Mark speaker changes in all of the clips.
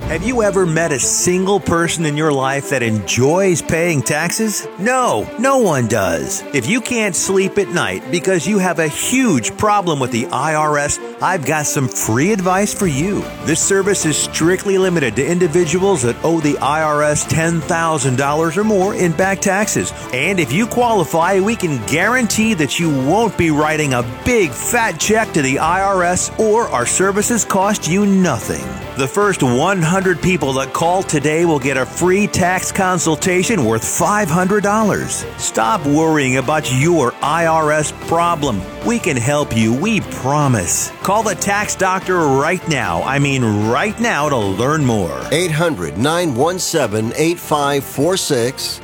Speaker 1: Have you ever met a single person in your life that enjoys paying taxes? No, no one does. If you can't sleep at night because you have a huge problem with the IRS, I've got some free advice for you. This service is strictly limited to individuals that owe the IRS $10,000 or more in back taxes. And if you qualify, we can guarantee that you won't be writing a big fat check to the IRS, or our services cost you nothing. The first 100 people that call today will get a free tax consultation worth $500. Stop worrying about your IRS problem. We can help you, we promise. Call the tax doctor right now. I mean right now, to learn more.
Speaker 2: 800-917-8546.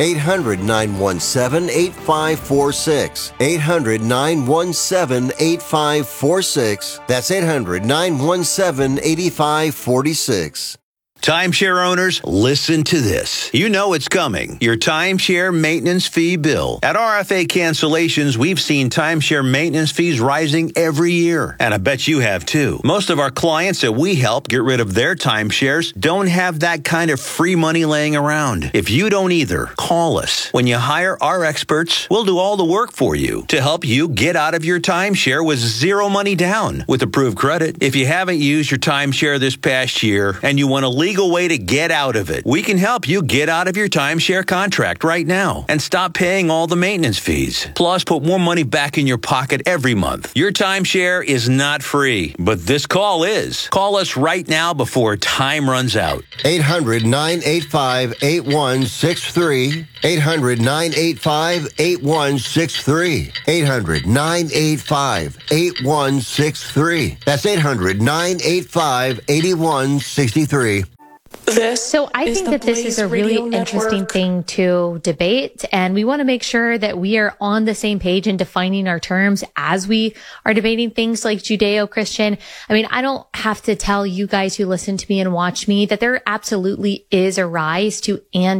Speaker 2: 800-917-8546. 800-917-8546. That's 800-917-8546.
Speaker 1: Timeshare owners, listen to this. You know it's coming. Your timeshare maintenance fee bill. At RFA Cancellations, we've seen timeshare maintenance fees rising every year. And I bet you have too. Most of our clients that we help get rid of their timeshares don't have that kind of free money laying around. If you don't either, call us. When you hire our experts, we'll do all the work for you to help you get out of your timeshare with zero money down with approved credit. If you haven't used your timeshare this past year and you want a legal way to get out of it, we can help you get out of your timeshare contract right now and stop paying all the maintenance fees. Plus, put more money back in your pocket every month. Your timeshare is not free, but this call is. Call us right now before time runs out.
Speaker 2: 800-985-8163. 800-985-8163. 800-985-8163. That's 800-985-8163.
Speaker 3: So I think that this is a really interesting thing to debate, and we want to make sure that we are on the same page in defining our terms as we are debating things like Judeo-Christian. I mean, I don't have to tell you guys who listen to me and watch me that there absolutely is a rise to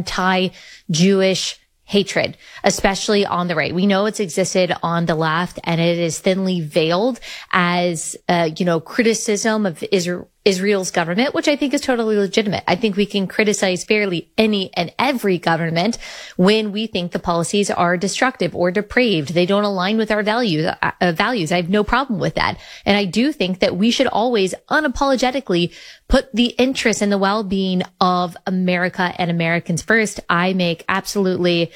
Speaker 3: anti-Jewish hatred, especially on the right. We know it's existed on the left, and it is thinly veiled as, criticism of Israel's government, which I think is totally legitimate. I think we can criticize fairly any and every government when we think the policies are destructive or depraved. They don't align with our values. I have no problem with that. And I do think that we should always unapologetically put the interests and the well-being of America and Americans first. I make absolutely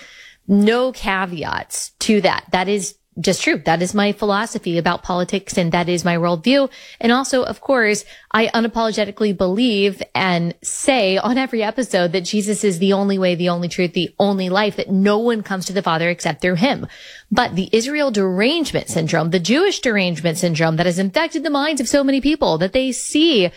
Speaker 3: no caveats to that. That is just true. That is my philosophy about politics, and that is my worldview. And also, of course, I unapologetically believe and say on every episode that Jesus is the only way, the only truth, the only life, that no one comes to the Father except through him. But the Israel derangement syndrome, the Jewish derangement syndrome that has infected the minds of so many people, that they see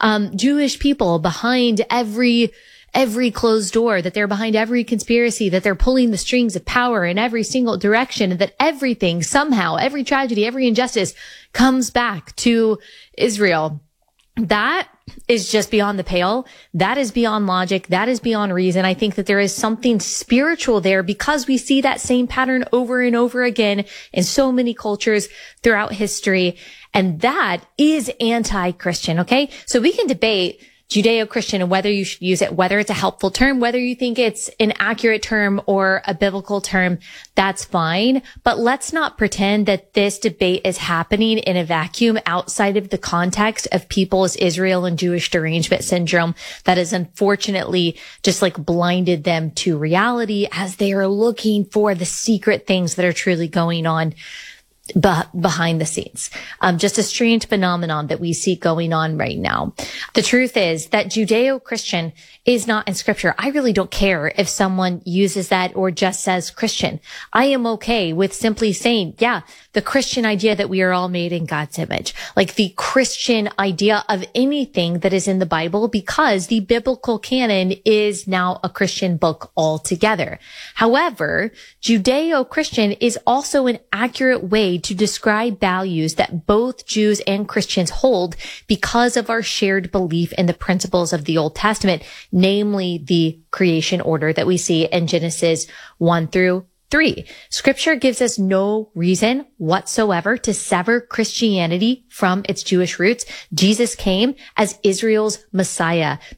Speaker 3: Jewish people behind every closed door, that they're behind every conspiracy, that they're pulling the strings of power in every single direction, and that everything somehow, every tragedy, every injustice comes back to Israel. That is just beyond the pale. That is beyond logic. That is beyond reason. I think that there is something spiritual there, because we see that same pattern over and over again in so many cultures throughout history. And that is anti-Christian. Okay. So we can debate Judeo-Christian and whether you should use it, whether it's a helpful term, whether you think it's an accurate term or a biblical term, that's fine. But let's not pretend that this debate is happening in a vacuum outside of the context of people's Israel and Jewish derangement syndrome that has unfortunately just blinded them to reality as they are looking for the secret things that are truly going on behind the scenes. Just a strange phenomenon that we see going on right now. The truth is that Judeo-Christian is not in scripture. I really don't care if someone uses that or just says Christian. I am okay with simply saying, yeah, the Christian idea that we are all made in God's image, like the Christian idea of anything that is in the Bible, because the biblical canon is now a Christian book altogether. However, Judeo-Christian is also an accurate way to describe values that both Jews and Christians hold because of our shared belief in the principles of the Old Testament, namely the creation order that we see in Genesis 1-3. Scripture gives us no reason whatsoever to sever Christianity from its Jewish roots. Jesus came as Israel's Messiah,